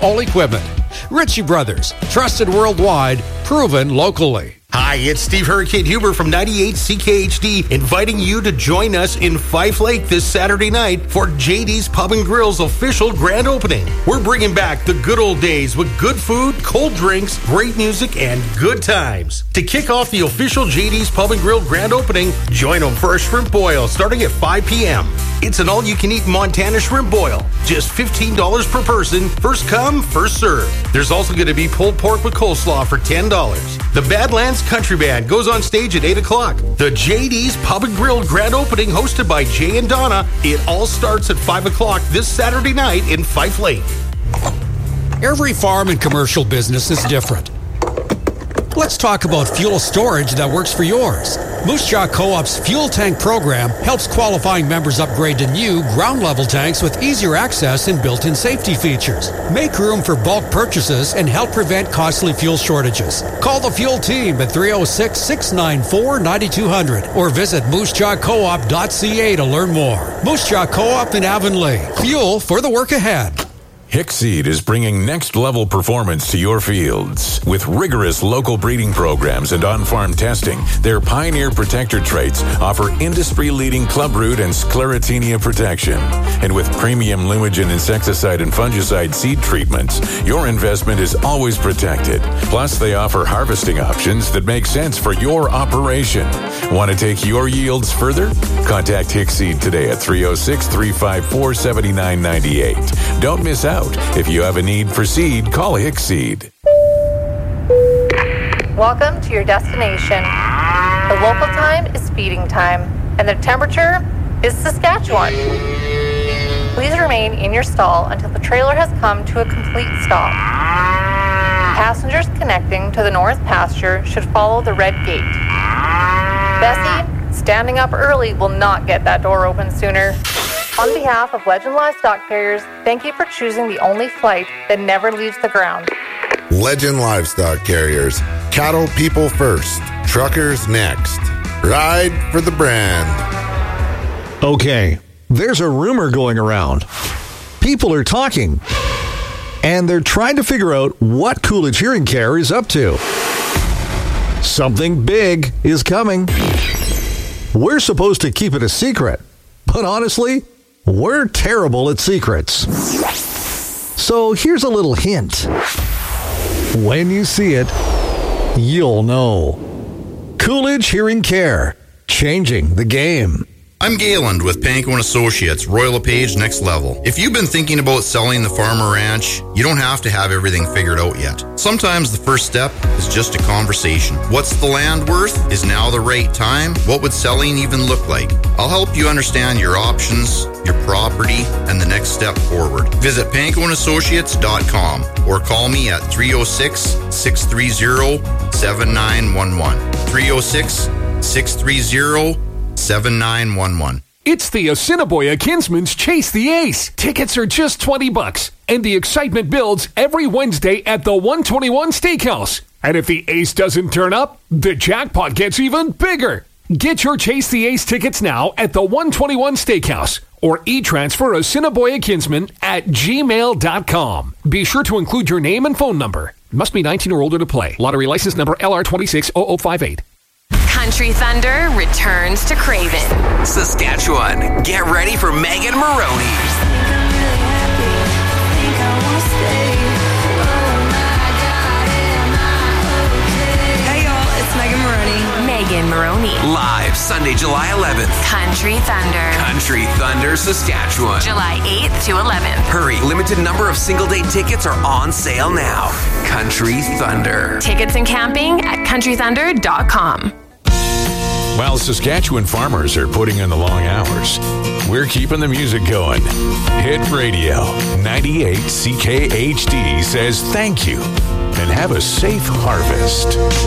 all equipment. Ritchie Brothers, trusted worldwide, proven locally. Hi, it's Steve Hurricane Huber from 98 CKHD, inviting you to join us in Fife Lake this Saturday night for JD's Pub and Grill's official grand opening. We're bringing back the good old days with good food, cold drinks, great music, and good times. To kick off the official JD's Pub and Grill grand opening, join them for a shrimp boil starting at 5 p.m. It's an all-you-can-eat Montana shrimp boil, just $15 per person, first come, first serve. There's also going to be pulled pork with coleslaw for $10. The Badlands Country Band goes on stage at 8 o'clock. The JD's Pub and Grill grand opening hosted by Jay and Donna. It all starts at 5 o'clock this Saturday night in Fife Lake. Every farm and commercial business is different. Let's talk about fuel storage that works for yours. Moose Jaw Co-op's fuel tank program helps qualifying members upgrade to new ground-level tanks with easier access and built-in safety features. Make room for bulk purchases and help prevent costly fuel shortages. Call the fuel team at 306-694-9200 or visit moosejawcoop.ca to learn more. Moose Jaw Co-op in Avonlea. Fuel for the work ahead. Hickseed is bringing next-level performance to your fields. With rigorous local breeding programs and on-farm testing, their Pioneer Protector traits offer industry-leading clubroot and sclerotinia protection. And with premium Lumigen insecticide and fungicide seed treatments, your investment is always protected. Plus, they offer harvesting options that make sense for your operation. Want to take your yields further? Contact Hickseed today at 306-354-7998. Don't miss out. If you have a need for seed, call Hickseed. Welcome to your destination. The local time is feeding time, and the temperature is Saskatchewan. Please remain in your stall until the trailer has come to a complete stop. Passengers connecting to the north pasture should follow the red gate. Bessie, standing up early will not get that door open sooner. On behalf of Legend Livestock Carriers, thank you for choosing the only flight that never leaves the ground. Legend Livestock Carriers. Cattle people first. Truckers next. Ride for the brand. Okay, there's a rumor going around. People are talking. And they're trying to figure out what Coolidge Hearing Care is up to. Something big is coming. We're supposed to keep it a secret. But honestly, we're terrible at secrets. So here's a little hint. When you see it, you'll know. Coolidge Hearing Care, changing the game. I'm Gayland with Panko & Associates, Royal LePage Next Level. If you've been thinking about selling the farm or ranch, you don't have to have everything figured out yet. Sometimes the first step is just a conversation. What's the land worth? Is now the right time? What would selling even look like? I'll help you understand your options, your property, and the next step forward. Visit pankoandassociates.com or call me at 306-630-7911. 306-630-7911. It's the Assiniboia Kinsman's Chase the Ace. Tickets are just $20, and the excitement builds every Wednesday at the 121 Steakhouse. And if the Ace doesn't turn up, the jackpot gets even bigger. Get your Chase the Ace tickets now at the 121 Steakhouse or e-transfer Assiniboia Kinsman at gmail.com. Be sure to include your name and phone number. Must be 19 or older to play. Lottery license number LR260058. Country Thunder returns to Craven, Saskatchewan. Get ready for Megan Maroney. Hey y'all, it's Megan Maroney. Megan Maroney. Live Sunday, July 11th. Country Thunder. Country Thunder, Saskatchewan. July 8th to 11th. Hurry, limited number of single day tickets are on sale now. Country Thunder. Tickets and camping at countrythunder.com. While Saskatchewan farmers are putting in the long hours, we're keeping the music going. Hit Radio 98 CKHD says thank you and have a safe harvest.